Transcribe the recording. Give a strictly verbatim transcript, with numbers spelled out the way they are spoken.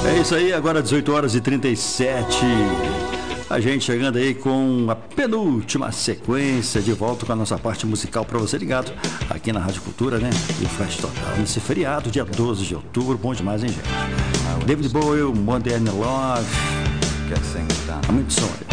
É isso aí, agora dezoito horas e trinta e sete. A gente chegando aí com a penúltima sequência, de volta com a nossa parte musical para você ligado aqui na Rádio Cultura, né? E Flash Total nesse feriado, dia doze de outubro. Bom demais, hein, gente? David Bowie, Modern Love. Aumente o som aí.